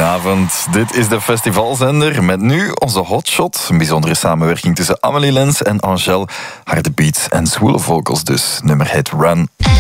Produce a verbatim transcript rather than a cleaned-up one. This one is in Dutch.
Goedenavond, dit is de festivalzender met nu onze hotshot. Een bijzondere samenwerking tussen Amelie Lens en Angèle. Harde beats en zwoele vocals dus. Nummer heet Run.